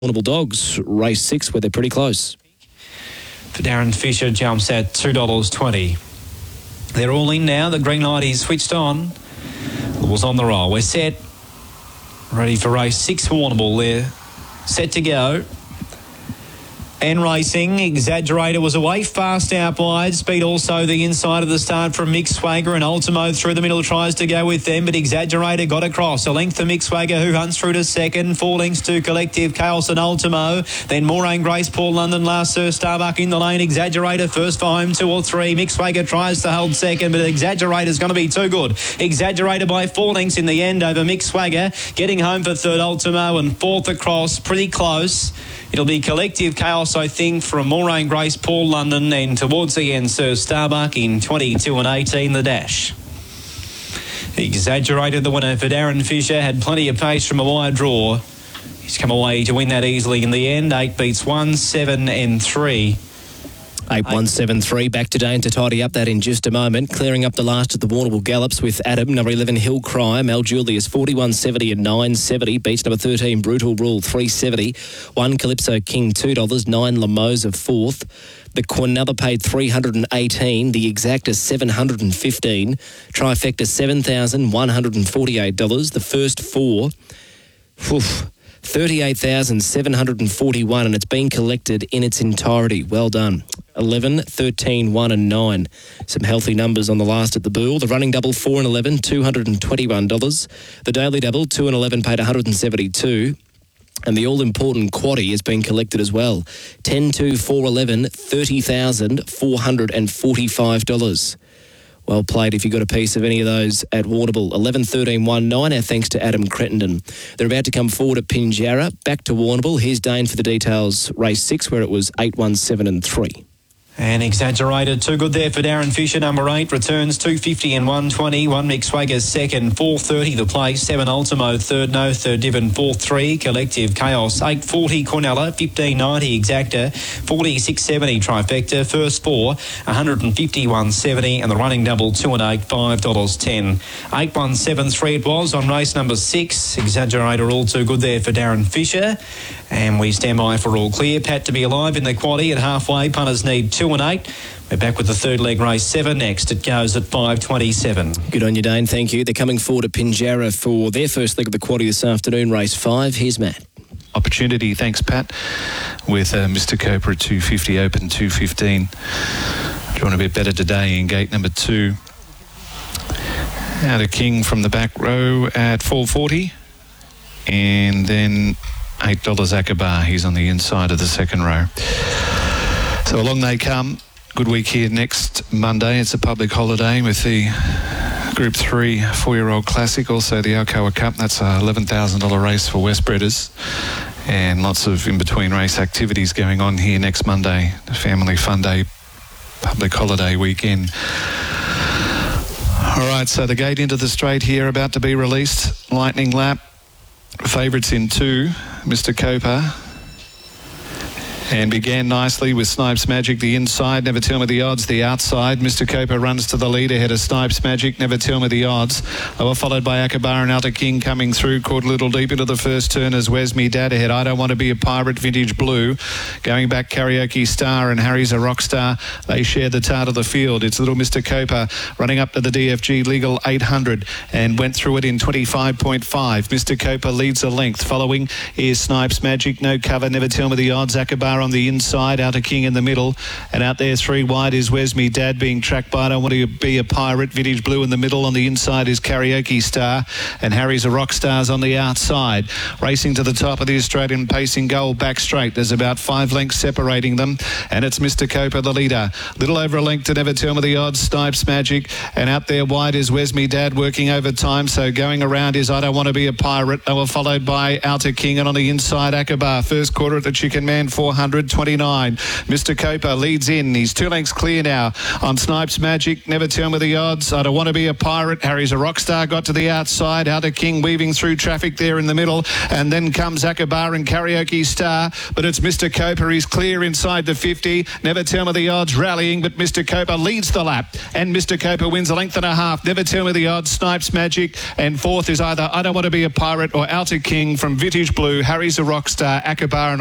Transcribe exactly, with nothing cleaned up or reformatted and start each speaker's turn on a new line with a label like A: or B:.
A: Warrnambool Dogs, race six, where they're pretty close.
B: For Darren Fisher, jumps at two dollars twenty. They're all in now. The green light is switched on. Ball's on the roll. We're set. Ready for race six for Warrnambool. They're set to go. And racing, Exaggerator was away fast out wide. Speed also the inside of the start from Mick Swagger, and Ultimo through the middle tries to go with them, but Exaggerator got across. A length for Mick Swagger, who hunts through to second. Four lengths to Collective Chaos and Ultimo. Then Moraine Grace, Paul London, last Sir Starbuck in the lane. Exaggerator first for home, two or three. Mick Swagger tries to hold second, but Exaggerator's going to be too good. Exaggerator by four lengths in the end over Mick Swagger. Getting home for third, Ultimo, and fourth across, pretty close. It'll be Collective Chaos, I think, from Moraine Grace, Paul London, and towards the end, Sir Starbuck in twenty-two and eighteen, the dash. Exaggerated, the winner for Darren Fisher, had plenty of pace from a wide draw. He's come away to win that easily in the end. Eight beats one, seven and three.
A: eight one seven three, back to Dane to tidy up that in just a moment. Clearing up the last of the Warrnambool Gallops with Adam, number eleven Hill Cry, Mel Julius forty-one seventy and nine seventy, beats number thirteen Brutal Rule three seventy, one Calypso King two dollars, nine Lamosa fourth, the Quinella paid three hundred eighteen, the Exacta seven hundred fifteen, Trifecta seven thousand one hundred forty-eight dollars, the first four, oof, thirty-eight thousand seven hundred forty-one, and it's been collected in its entirety. Well done. eleven, thirteen, one and nine. Some healthy numbers on the last at the Bull. The running double, four and eleven, two hundred twenty-one dollars. The daily double, two and eleven, paid one hundred seventy-two dollars. And the all-important quaddie has been collected as well. ten, two, four, eleven, thirty thousand four hundred forty-five dollars. Well played if you got a piece of any of those at Warrnambool. eleven, thirteen, one, nine, our thanks to Adam Crittenden. They're about to come forward at Pinjarra. Back to Warrnambool. Here's Dane for the details. Race six, where it was eight, one, seven and three.
B: And Exaggerated, too good there for Darren Fisher, number eight, returns two fifty and one twenty, one Mick Swagger second, four thirty the place, seven Ultimo third, no third Divin, four three Collective Chaos, eight forty Quinella, fifteen ninety Exacta, forty-six seventy Trifecta, first four, one fifty-one seventy, and the running double two and eight, five dollars ten. eight one seven three it was on race number six. Exaggerator all too good there for Darren Fisher. And we stand by for all clear. Pat to be alive in the quaddie at halfway. Punters need two and eight. We're back with the third leg race seven next. It goes at five twenty-seven.
A: Good on you, Dane. Thank you. They're coming forward at Pinjarra for their first leg of the quaddie this afternoon, race five. Here's Matt.
C: Opportunity, thanks Pat, with uh, Mister Cooper at two fifty, open two fifteen. Drawn a bit better today in gate number two. Out of King from the back row at four forty. And then eight dollars Akabar. He's on the inside of the second row. So along they come. Good week here next Monday. It's a public holiday with the Group three four-year-old Classic, also the Alcoa Cup. That's a eleven thousand dollars race for Westbreeders. And lots of in-between race activities going on here next Monday. The Family Fun Day, public holiday weekend. All right, so the gate into the straight here about to be released. Lightning Lap. Favourites in two, Mister Cooper. And began nicely with Snipes Magic, the inside. Never Tell Me the Odds, the outside. Mister Cooper runs to the lead ahead of Snipes Magic. Never Tell Me the Odds. They were followed by Akabar and Alta King coming through. Caught a little deep into the first turn as Where's Me Dad ahead. I Don't Want to Be a Pirate, Vintage Blue. Going back, Karaoke Star and Harry's a Rock Star. They share the tart of the field. It's little Mister Cooper running up to the D F G Legal eight hundred and went through it in twenty-five point five. Mister Cooper leads a length. Following is Snipes Magic. No cover. Never Tell Me the Odds. Akabar on the inside, Outer King in the middle, and out there three wide is Where's Me Dad being tracked by I Don't Want to Be a Pirate, Vintage Blue in the middle. On the inside is Karaoke Star, and Harry's a Rock Stars on the outside. Racing to the top of the Australian Pacing Goal, back straight. There's about five lengths separating them, and it's Mister Cooper the leader. Little over a length to Never Tell Me the Odds, Snipes Magic, and out there wide is Where's Me Dad working over time, so going around is I Don't Want to Be a Pirate. They were followed by Outer King, and on the inside Akabar. First quarter at the Chicken Man four hundred. hundred twenty-nine. Mister Coper leads in. He's two lengths clear now on Snipes Magic. Never Tell Me the Odds. I Don't Want to Be a Pirate. Harry's a Rockstar got to the outside. Outer King weaving through traffic there in the middle. And then comes Akabar and Karaoke Star. But it's Mister Coper. He's clear inside the fifty. Never Tell Me the Odds rallying, but Mister Coper leads the lap. And Mister Coper wins a length and a half. Never Tell Me the Odds, Snipes Magic. And fourth is either I Don't Want to Be a Pirate or Outer King from Vintage Blue, Harry's a Rockstar, Akabar and